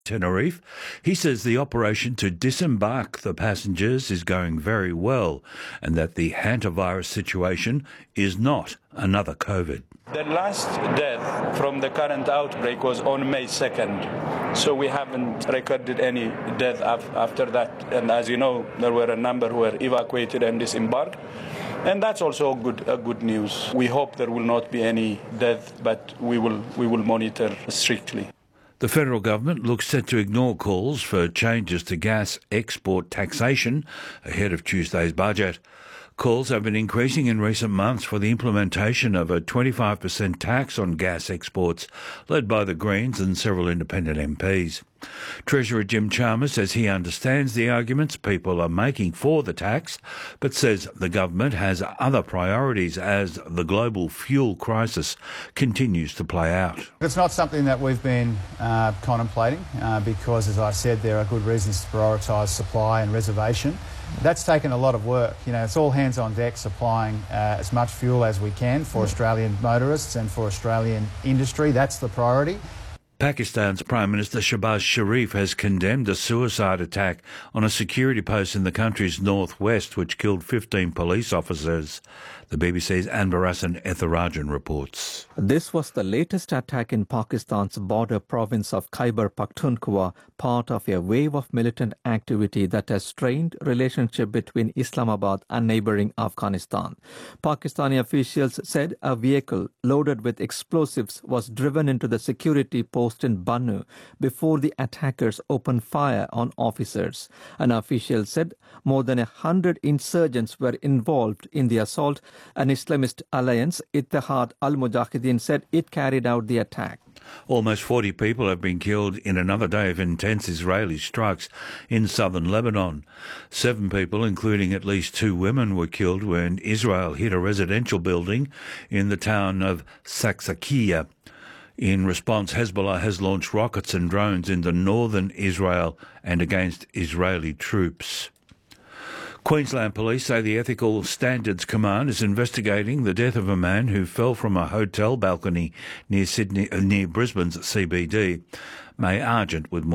Tenerife. He says the operation to disembark the passengers is going very well and that the hantavirus situation is not another COVID. The last death from the current outbreak was on May 2nd, so we haven't recorded any death after that. And as you know, there were a number who were evacuated and disembarked. And that's also good news. We hope there will not be any death, but we will monitor strictly. The federal government looks set to ignore calls for changes to gas export taxation ahead of Tuesday's budget. Calls have been increasing in recent months for the implementation of a 25% tax on gas exports, led by the Greens and several independent MPs. Treasurer Jim Chalmers says he understands the arguments people are making for the tax, but says the government has other priorities as the global fuel crisis continues to play out. It's not something that we've been contemplating because, as I said, there are good reasons to prioritise supply and reservation. That's taken a lot of work. You know, it's all hands on deck supplying as much fuel as we can for Australian motorists and for Australian industry. That's the priority. Pakistan's Prime Minister Shehbaz Sharif has condemned a suicide attack on a security post in the country's northwest which killed 15 police officers. The BBC's Anbarasan Etharajan reports. This was the latest attack in Pakistan's border province of Khyber Pakhtunkhwa, part of a wave of militant activity that has strained relationship between Islamabad and neighbouring Afghanistan. Pakistani officials said a vehicle loaded with explosives was driven into the security post in Bannu before the attackers opened fire on officers. An official said more than 100 insurgents were involved in the assault. An Islamist alliance, Ittihad al-Mujahideen, said it carried out the attack. Almost 40 people have been killed in another day of intense Israeli strikes in southern Lebanon. 7 people, including at least 2 women, were killed when Israel hit a residential building in the town of Saksakiya. In response, Hezbollah has launched rockets and drones into northern Israel and against Israeli troops. Queensland police say the Ethical Standards Command is investigating the death of a man who fell from a hotel balcony near Brisbane's CBD. May Argent with more.